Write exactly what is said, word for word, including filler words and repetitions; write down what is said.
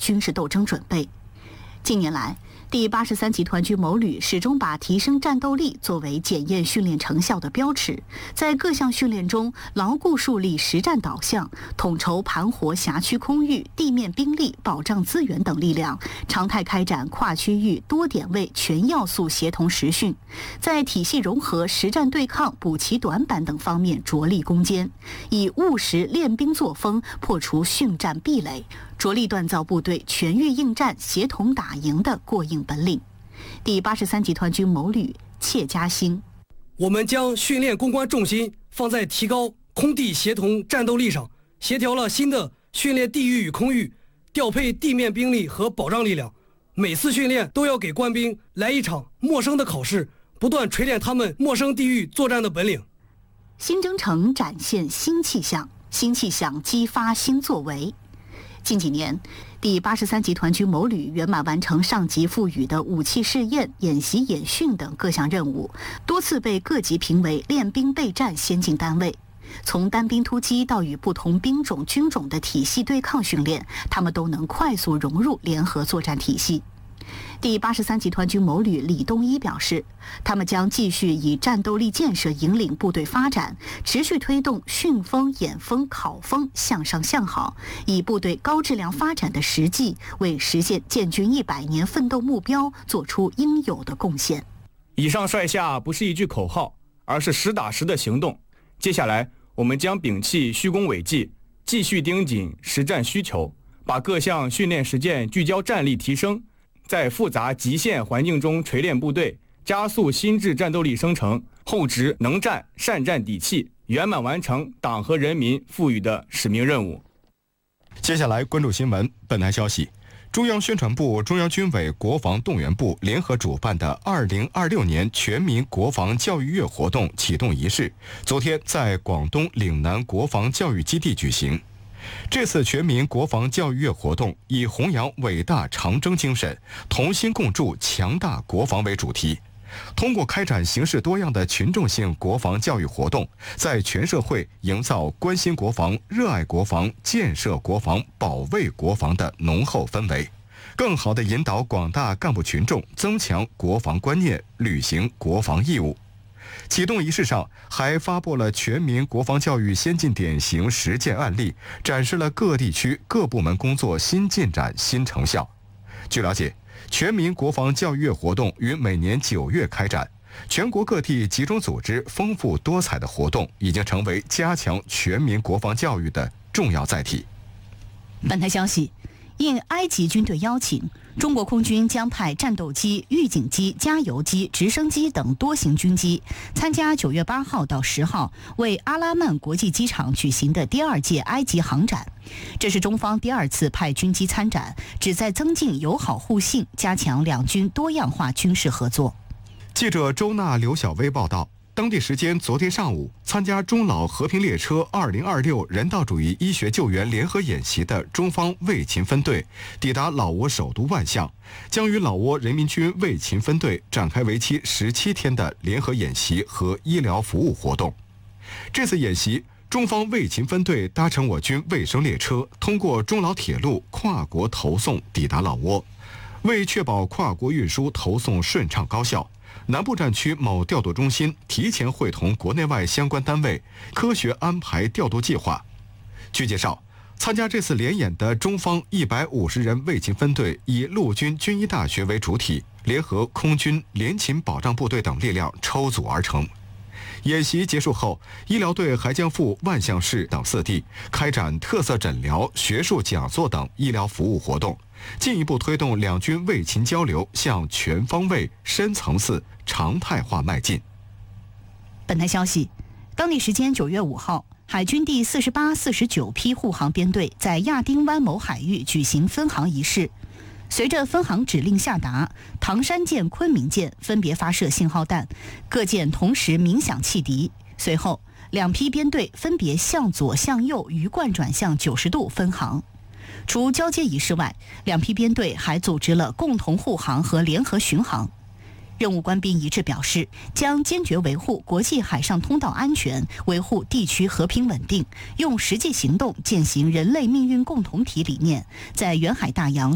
军事斗争准备。近年来，第八十三集团军某旅始终把提升战斗力作为检验训练成效的标尺，在各项训练中牢固树立实战导向，统筹盘活辖区空域、地面兵力、保障资源等力量，常态开展跨区域多点位全要素协同实训，在体系融合、实战对抗、补齐短板等方面着力攻坚，以务实练兵作风破除训战壁垒，着力锻造部队全域应战、协同打赢的过硬本领。第八十三集团军某旅切加兴， 我们将训练攻关重心放在提高空地协同战斗力上，协调了新的训练地域与空域，调配地面兵力和保障力量。每次训练都要给官兵来一场陌生的考试，不断锤炼他们陌生地域作战的本领。 新征程展现新气象，新气象激发新作为。近几年，第八十三集团军某旅圆满完成上级赋予的武器试验、演习演训等各项任务，多次被各级评为练兵备战先进单位。从单兵突击到与不同兵种、军种的体系对抗训练，他们都能快速融入联合作战体系。第八十三集团军某旅李东一表示，他们将继续以战斗力建设引领部队发展，持续推动训风、演风、考风向上向好，以部队高质量发展的实际，为实现建军一百年奋斗目标做出应有的贡献。 以上率下不是一句口号，而是实打实的行动。接下来，我们将摒弃虚功伟绩，继续盯紧实战需求，把各项训练实践聚焦战力提升，在复杂极限环境中锤炼部队，加速新质战斗力生成，厚植能战善战底气，圆满完成党和人民赋予的使命任务。 接下来关注新闻。本台消息，中央宣传部、中央军委国防动员部联合主办的二零二六年全民国防教育月活动启动仪式，昨天在广东岭南国防教育基地举行。这次全民国防教育月活动以弘扬伟大长征精神、同心共筑强大国防为主题，通过开展形式多样的群众性国防教育活动，在全社会营造关心国防、热爱国防、建设国防、保卫国防的浓厚氛围，更好地引导广大干部群众增强国防观念，履行国防义务。启动仪式上还发布了全民国防教育先进典型实践案例，展示了各地区各部门工作新进展、新成效。据了解，全民国防教育月活动于每年九月开展，全国各地集中组织丰富多彩的活动，已经成为加强全民国防教育的重要载体。 本台消息，应埃及军队邀请，中国空军将派战斗机、预警机、加油机、直升机等多型军机参加九月八号到十号为阿拉曼国际机场举行的第二届埃及航展。这是中方第二次派军机参展，旨在增进友好互信，加强两军多样化军事合作。 记者周娜、刘晓薇报道。当地时间昨天上午，参加中老和平列车二零二六人道主义医学救援联合演习的中方卫勤分队抵达老挝首都万象，将与老挝人民军卫勤分队展开为期十七天的联合演习和医疗服务活动。这次演习，中方卫勤分队搭乘我军卫生列车，通过中老铁路跨国投送抵达老挝。为确保跨国运输投送顺畅高效，南部战区某调度中心提前会同国内外相关单位，科学安排调度计划。据介绍，参加这次联演的中方一百五十人卫勤分队以陆军军医大学为主体，联合空军、联勤保障部队等力量抽组而成。演习结束后，医疗队还将赴万象市等四地开展特色诊疗、学术讲座等医疗服务活动，进一步推动两军卫勤交流向全方位、深层次、常态化迈进。 本台消息，当地时间九月五号，海军第四十八、四十九批护航编队在亚丁湾某海域举行分航仪式。随着分航指令下达，唐山舰、昆明舰分别发射信号弹，各舰同时鸣响汽笛。随后，两批编队分别向左、向右鱼贯转向九十度分航。除交接仪式外，两批编队还组织了共同护航和联合巡航。任务官兵一致表示，将坚决维护国际海上通道安全，维护地区和平稳定，用实际行动践行人类命运共同体理念，在远海大洋